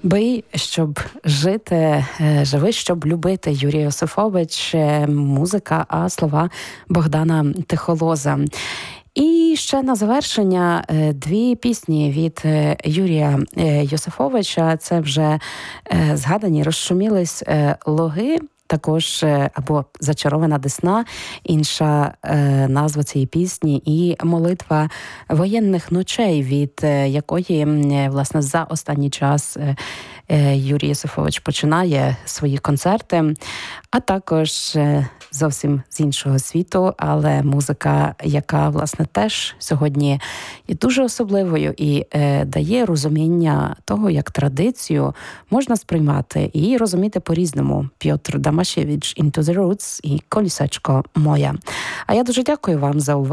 Бий, щоб жити, живи, щоб любити. Юрій Йосифович, музика, а слова Богдана Тихолоза. І ще на завершення дві пісні від Юрія Йосифовича. Це вже згадані, розшумілись луги. Також або «Зачарована Десна», інша назва цієї пісні, і «Молитва воєнних ночей», від якої, власне, за останній час Юрій Йосифович починає свої концерти, а також зовсім з іншого світу, але музика, яка, власне, теж сьогодні є дуже особливою і дає розуміння того, як традицію можна сприймати і розуміти по-різному. Пьотр Дамашевич, «Into the Roots» і «Колісечко моя». А я дуже дякую вам за увагу.